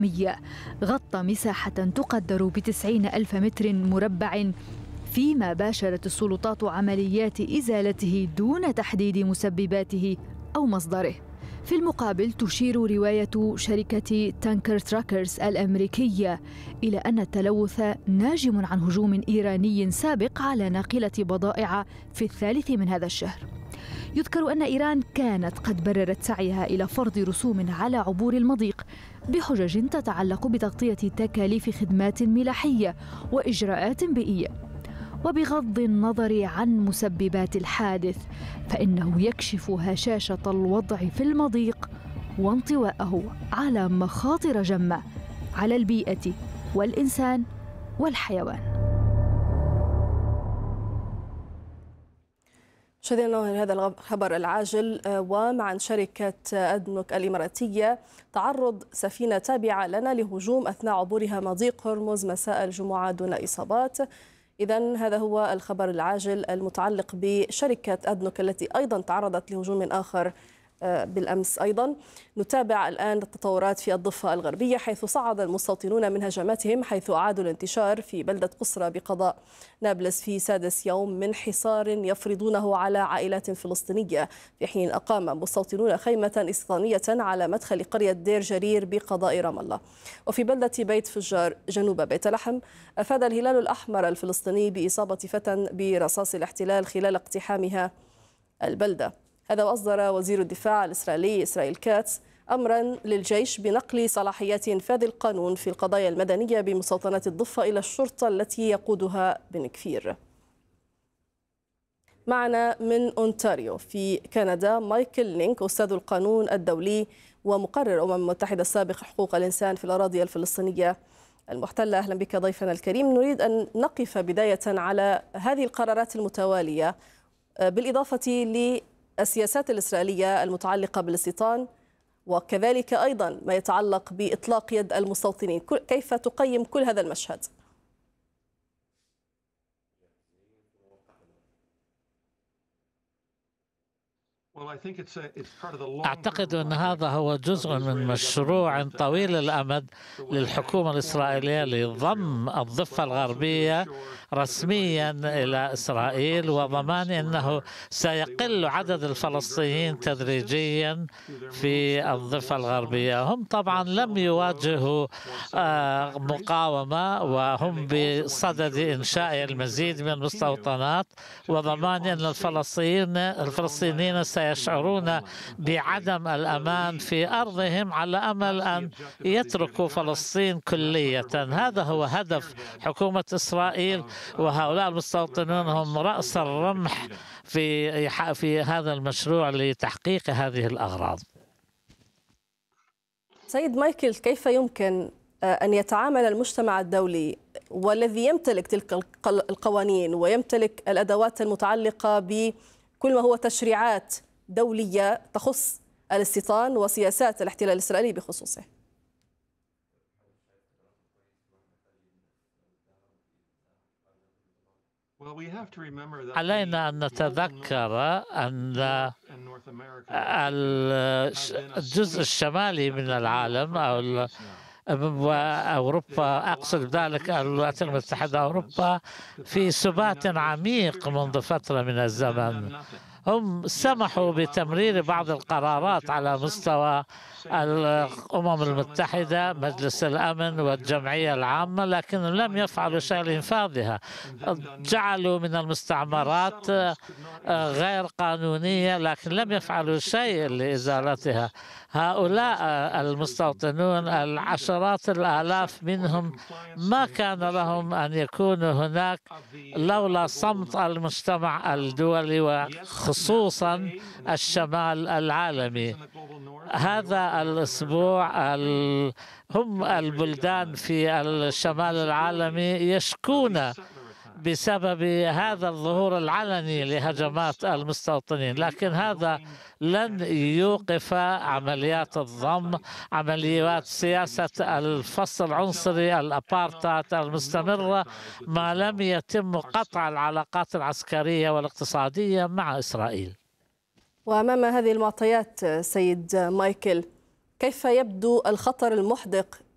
غطى مساحة تقدر ب90,000 متر مربع، فيما باشرت السلطات عمليات إزالته دون تحديد مسبباته أو مصدره. في المقابل تشير رواية شركة تانكر تراكرز الأمريكية إلى أن التلوث ناجم عن هجوم إيراني سابق على ناقلة بضائع في 3 من هذا الشهر. يذكر أن إيران كانت قد بررت سعيها إلى فرض رسوم على عبور المضيق بحجج تتعلق بتغطية تكاليف خدمات ملاحية وإجراءات بيئية. وبغض النظر عن مسببات الحادث، فإنه يكشف هشاشة الوضع في المضيق وانطواءه على مخاطر جمة على البيئة والإنسان والحيوان. مشاهدينا هذا الخبر العاجل، ومع شركة أدنوك الإماراتية تعرض سفينة تابعة لنا لهجوم أثناء عبورها مضيق هرمز مساء الجمعة دون إصابات. إذن هذا هو الخبر العاجل المتعلق بشركة أدنوك التي أيضا تعرضت لهجوم آخر بالأمس. أيضا نتابع الآن التطورات في الضفة الغربية، حيث صعد المستوطنون من هجماتهم، حيث أعادوا الانتشار في بلدة قصرى بقضاء نابلس في سادس يوم من حصار يفرضونه على عائلات فلسطينية، في حين أقام مستوطنون خيمة استيطانية على مدخل قرية دير جرير بقضاء رام الله. وفي بلدة بيت فجار جنوب بيت لحم أفاد الهلال الأحمر الفلسطيني بإصابة فتى برصاص الاحتلال خلال اقتحامها البلدة. هذا وأصدر وزير الدفاع الإسرائيلي إسرائيل كاتس أمرا للجيش بنقل صلاحيات إنفاذ القانون في القضايا المدنية بمستوطنات الضفة إلى الشرطة التي يقودها بن كفير. معنا من أونتاريو في كندا مايكل لينك، أستاذ القانون الدولي ومقرر الأمم المتحدة السابق حقوق الإنسان في الأراضي الفلسطينية المحتلة. أهلا بك ضيفنا الكريم. نريد أن نقف بداية على هذه القرارات المتوالية بالإضافة السياسات الإسرائيلية المتعلقة بالاستيطان، وكذلك أيضا ما يتعلق بإطلاق يد المستوطنين. كيف تقيم كل هذا المشهد؟ أعتقد أن هذا هو جزء من مشروع طويل الأمد للحكومة الإسرائيلية لضم الضفة الغربية رسميا إلى إسرائيل، وضمان أنه سيقل عدد الفلسطينيين تدريجيا في الضفة الغربية. هم طبعا لم يواجهوا مقاومة، وهم بصدد إنشاء المزيد من المستوطنات وضمان أن الفلسطينيين سيشعرون بعدم الأمان في أرضهم على أمل أن يتركوا فلسطين كلية. هذا هو هدف حكومة إسرائيل، وهؤلاء المستوطنون هم رأس الرمح في هذا المشروع لتحقيق هذه الأغراض. سيد مايكل، كيف يمكن أن يتعامل المجتمع الدولي والذي يمتلك تلك القوانين ويمتلك الأدوات المتعلقة بكل ما هو تشريعات دولية تخص الاستيطان وسياسات الاحتلال الإسرائيلي بخصوصه؟ علينا أن نتذكر أن الجزء الشمالي من العالم وأوروبا، أقصد بذلك الولايات المتحدة أوروبا، في سبات عميق منذ فترة من الزمن. هم سمحوا بتمرير بعض القرارات على مستوى الأمم المتحدة، مجلس الأمن والجمعية العامة، لكن لم يفعلوا شيء لإنفاذها. جعلوا من المستعمرات غير قانونية، لكن لم يفعلوا شيء لإزالتها. هؤلاء المستوطنون العشرات الآلاف منهم ما كان لهم أن يكونوا هناك لولا صمت المجتمع الدولي وخصوصا الشمال العالمي. هذا الأسبوع هم البلدان في الشمال العالمي يشكون بسبب هذا الظهور العلني لهجمات المستوطنين، لكن هذا لن يوقف عمليات الضم، عمليات سياسة الفصل العنصري الأبارتات المستمرة، ما لم يتم قطع العلاقات العسكرية والاقتصادية مع إسرائيل. وأمام هذه المعطيات سيد مايكل، كيف يبدو الخطر المحدق